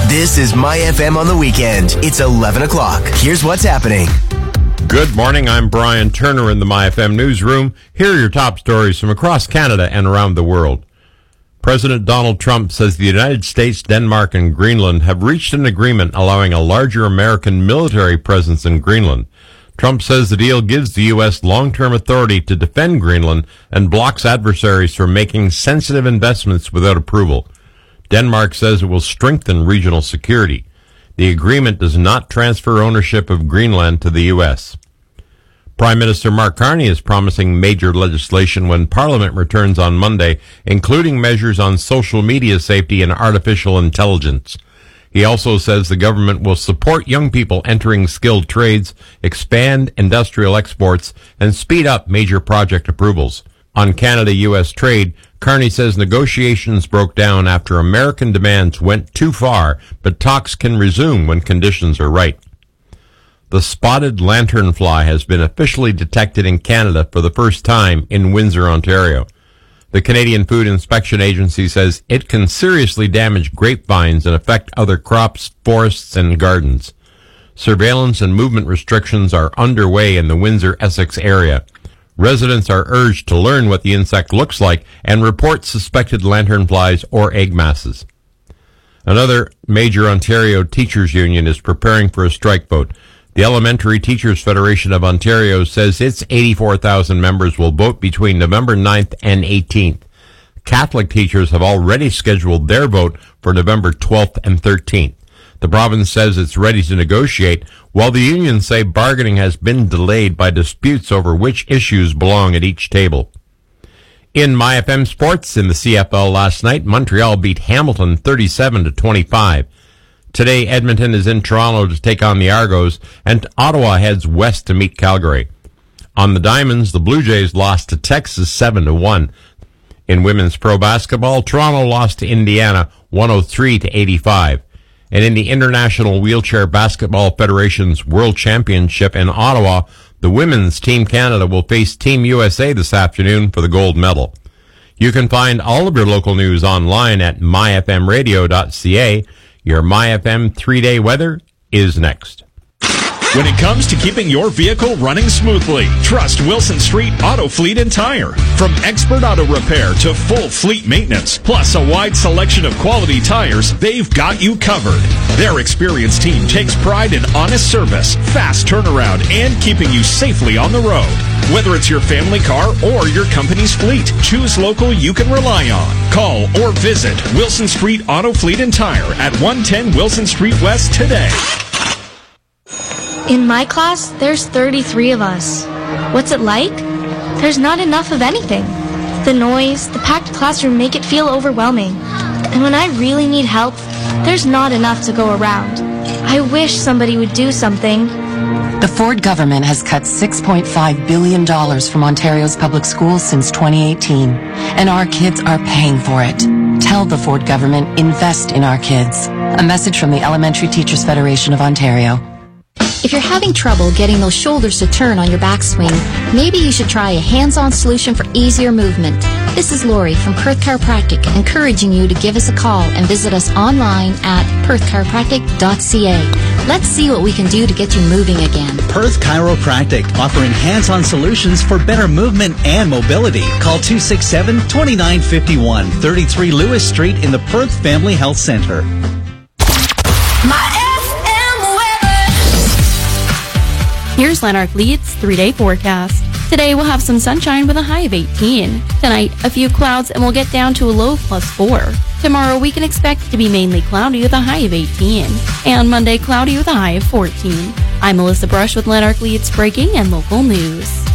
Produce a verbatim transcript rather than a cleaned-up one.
This is My F M on the weekend. It's eleven o'clock. Here's what's happening. Good morning. I'm Brian Turner in the My F M newsroom. Here are your top stories from across Canada and around the world. President Donald Trump says the United States, Denmark, and Greenland have reached an agreement allowing a larger American military presence in Greenland. Trump says the deal gives the U S long-term authority to defend Greenland and blocks adversaries from making sensitive investments without approval. Denmark says it will strengthen regional security. The agreement does not transfer ownership of Greenland to the U S. Prime Minister Mark Carney is promising major legislation when Parliament returns on Monday, including measures on social media safety and artificial intelligence. He also says the government will support young people entering skilled trades, expand industrial exports, and speed up major project approvals. On Canada-U S trade, Carney says negotiations broke down after American demands went too far, but talks can resume when conditions are right. The spotted lanternfly has been officially detected in Canada for the first time in Windsor, Ontario. The Canadian Food Inspection Agency says it can seriously damage grapevines and affect other crops, forests, and gardens. Surveillance and movement restrictions are underway in the Windsor-Essex area. Residents are urged to learn what the insect looks like and report suspected lanternflies or egg masses. Another major Ontario teachers union is preparing for a strike vote. The Elementary Teachers Federation of Ontario says its eighty-four thousand members will vote between November ninth and eighteenth. Catholic teachers have already scheduled their vote for November twelfth and thirteenth. The province says it's ready to negotiate, while the unions say bargaining has been delayed by disputes over which issues belong at each table. In My F M sports, in the C F L last night, Montreal beat Hamilton thirty-seven to twenty-five. Today, Edmonton is in Toronto to take on the Argos, and Ottawa heads west to meet Calgary. On the Diamonds, the Blue Jays lost to Texas seven to one. In women's pro basketball, Toronto lost to Indiana one oh three to eighty-five. And in the International Wheelchair Basketball Federation's World Championship in Ottawa, the women's Team Canada will face Team U S A this afternoon for the gold medal. You can find all of your local news online at my f m radio dot c a. Your My F M three-day weather is next. When it comes to keeping your vehicle running smoothly, trust Wilson Street Auto Fleet and Tire. From expert auto repair to full fleet maintenance, plus a wide selection of quality tires, they've got you covered. Their experienced team takes pride in honest service, fast turnaround, and keeping you safely on the road. Whether it's your family car or your company's fleet, choose local you can rely on. Call or visit Wilson Street Auto Fleet and Tire at one ten Wilson Street West today. In my class, there's thirty-three of us. What's it like? There's not enough of anything. The noise, the packed classroom make it feel overwhelming. And when I really need help, there's not enough to go around. I wish somebody would do something. The Ford government has cut six point five billion dollars from Ontario's public schools since twenty eighteen, and our kids are paying for it. Tell the Ford government, invest in our kids. A message from the Elementary Teachers Federation of Ontario. If you're having trouble getting those shoulders to turn on your backswing, maybe you should try a hands-on solution for easier movement. This is Lori from Perth Chiropractic, encouraging you to give us a call and visit us online at perth chiropractic dot c a. Let's see what we can do to get you moving again. Perth Chiropractic, offering hands-on solutions for better movement and mobility. Call two six seven, two nine five one, thirty-three Lewis Street in the Perth Family Health Centre. Here's Lanark Leeds three-day forecast. Today we'll have some sunshine with a high of eighteen. Tonight, a few clouds and we'll get down to a low of plus four. Tomorrow we can expect it to be mainly cloudy with a high of eighteen. And Monday, cloudy with a high of fourteen. I'm Melissa Brush with Lanark Leeds Breaking and Local News.